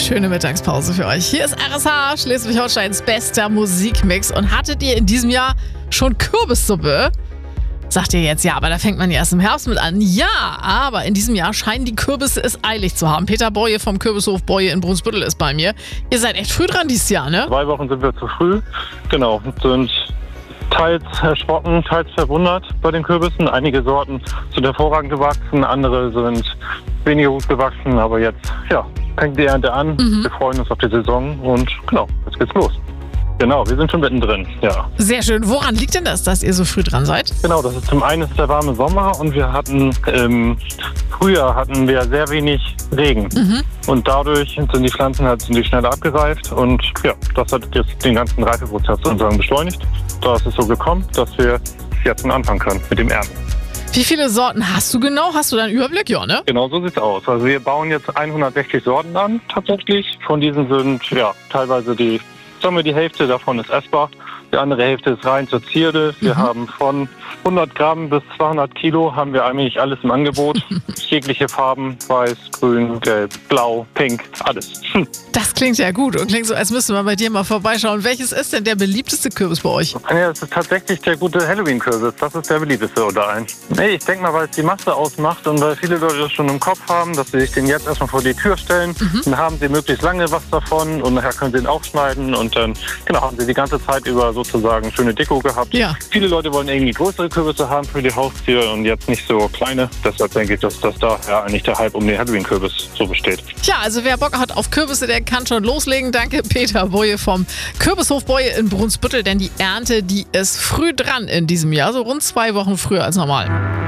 schöne Mittagspause für euch. Hier ist RSH, Schleswig-Holsteins bester Musikmix. Und hattet ihr in diesem Jahr schon Kürbissuppe? Sagt ihr jetzt, ja, aber da fängt man ja erst im Herbst mit an. Ja, aber in diesem Jahr scheinen die Kürbisse es eilig zu haben. Peter Boye vom Kürbishof Boye in Brunsbüttel ist bei mir. Ihr seid echt früh dran dieses Jahr, ne? 2 Wochen sind wir zu früh. Genau, sind teils erschrocken, teils verwundert bei den Kürbissen. Einige Sorten sind hervorragend gewachsen, andere sind weniger gut gewachsen. Aber jetzt, ja, fängt die Ernte an. Wir freuen uns auf die Saison und genau, jetzt geht's los. Genau, wir sind schon mittendrin, ja. Sehr schön. Woran liegt denn das, dass ihr so früh dran seid? Genau, das ist zum einen der warme Sommer und wir hatten Frühjahr hatten wir sehr wenig Regen. Und dadurch sind die Pflanzen schneller abgereift und ja, das hat jetzt den ganzen Reifeprozess sozusagen beschleunigt. Da ist es so gekommen, dass wir jetzt anfangen können mit dem Ernten. Wie viele Sorten hast du genau? Hast du da einen Überblick? Ja, ne? Genau, so sieht's aus. Also wir bauen jetzt 160 Sorten an, tatsächlich. Von diesen sind ja teilweise die Hälfte davon ist essbar. Die andere Hälfte ist rein zur Zierde. Wir haben von 100 Gramm bis 200 Kilo haben wir eigentlich alles im Angebot. Jegliche Farben, weiß, grün, gelb, blau, pink, alles. Das klingt ja gut und klingt so, als müsste man bei dir mal vorbeischauen. Welches ist denn der beliebteste Kürbis bei euch? Ja, das ist tatsächlich der gute Halloween-Kürbis. Das ist der beliebteste unter allen. Nee, ich denke mal, weil es die Masse ausmacht und weil viele Leute das schon im Kopf haben, dass sie sich den jetzt erstmal vor die Tür stellen. Dann haben sie möglichst lange was davon und nachher können sie ihn aufschneiden und dann haben sie die ganze Zeit über sozusagen schöne Deko gehabt. Ja. Viele Leute wollen irgendwie größere Kürbisse haben für die Haustiere und jetzt nicht so kleine. Deshalb denke ich, dass da ja eigentlich der Hype um den Halloween-Kürbis so besteht. Tja, also wer Bock hat auf Kürbisse, der kann schon loslegen. Danke Peter Boye vom Kürbishof Boye in Brunsbüttel, denn die Ernte, die ist früh dran in diesem Jahr, so rund 2 Wochen früher als normal.